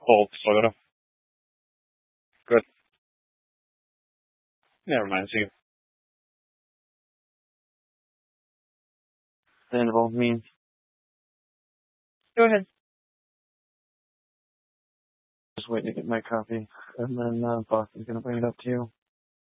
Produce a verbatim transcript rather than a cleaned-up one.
Cold soda. Good. Never mind. See, understandable means. Go ahead. Just waiting to get my copy, and then uh, boss is gonna bring it up to you.